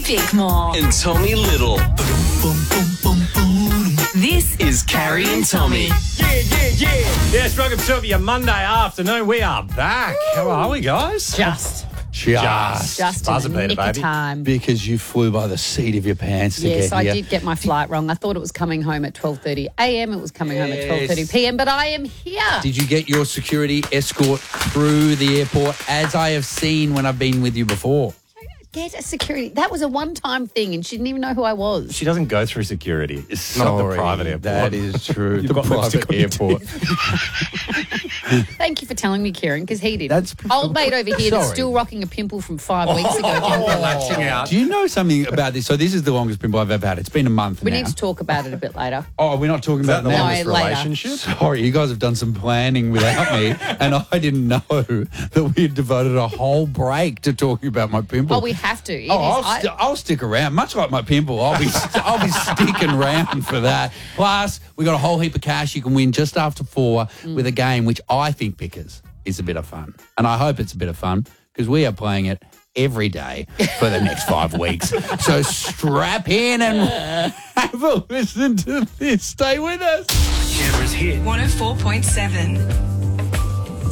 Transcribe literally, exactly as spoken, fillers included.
Bickmore. And Tommy Little. This is Carrie and Tommy. Yeah, yeah, yeah. Yes, welcome to your Monday afternoon. We are back. How are we, guys? Just. Just. Just Buzzer in the beater, nick of baby. time. Because you flew by the seat of your pants to Yes, get I here. did get my flight wrong. I thought it was coming home at twelve thirty a m. It was coming home at Yes. twelve thirty p m, but I am here. Did you get your security escort through the airport, as I have seen when I've been with you before? Get a security. That was a one-time thing, and she didn't even know who I was. She doesn't go through security. It's not the Sorry, private airport. That is true. You've the got lipstick private on your airport. Thank you for telling me, Kieran, because he did. That's- Old mate over here that's Sorry. still rocking a pimple from five weeks ago. Relaxing out. Do you know something about this? So this is the longest pimple I've ever had. It's been a month We now. need to talk about it a bit later. Oh, we're not talking Is that about the now. longest No, later. relationship? Sorry, you guys have done some planning without me, and I didn't know that we had devoted a whole break to talking about my pimple. Oh, we have to. It Oh, is- I'll, I- st- I'll stick around. Much like my pimple, I'll be st- I'll be sticking around for that. Plus, we got a whole heap of cash you can win just after four Mm. with a game which I think, Pickers, is a bit of fun, and I hope it's a bit of fun because we are playing it every day for the next five weeks. So strap in and have a listen to this. Stay with us. Cameras hit. one oh four point seven.